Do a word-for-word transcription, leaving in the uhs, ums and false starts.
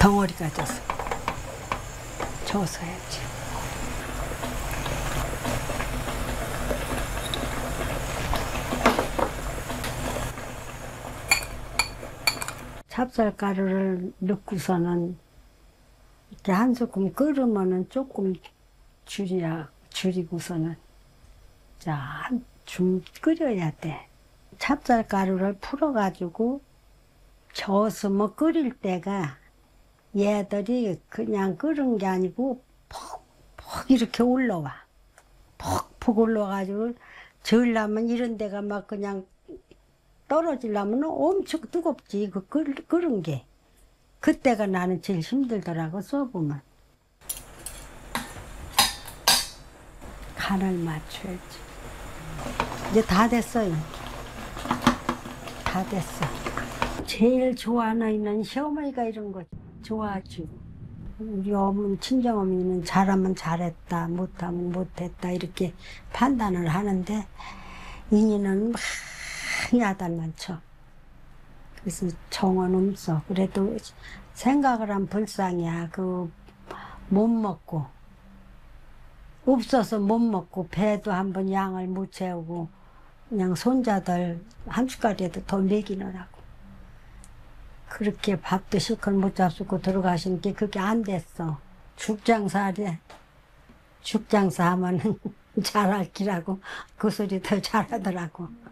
덩어리가 져서 저어서 해야지. 찹쌀가루를 넣고서는 이렇게 한 스푼 끓으면은 조금 줄이야, 줄이고서는 자, 한 좀 끓여야 돼. 찹쌀가루를 풀어가지고 저었으면 끓일 때가 얘들이 그냥 끓은 게 아니고 퍽퍽 이렇게 올라와. 퍽퍽 올라와가지고 저으려면 이런 데가 막 그냥 떨어지려면 엄청 뜨겁지, 그 끓, 끓은 게. 그때가 나는 제일 힘들더라고, 써보면. 간을 맞춰야지. 이제 다 됐어요. 다 됐어. 제일 좋아하는 시어머니가 이런 거 좋아하죠. 우리 어머니, 친정어머니는 잘하면 잘했다, 못하면 못했다, 이렇게 판단을 하는데, 이니는 막 야단만 쳐. 그래서 정은 없어. 그래도 생각을 하면 불쌍이야. 그 못 먹고 없어서 못 먹고 배도 한번 양을 못 채우고 그냥 손자들 한 숟갈이라도 더 먹이느라고 그렇게 밥도 실컷 못 잡수고 들어가신 게 그게 안 됐어. 죽장사래. 죽장사 하면은 잘할 기라고 그 소리 더 잘하더라고.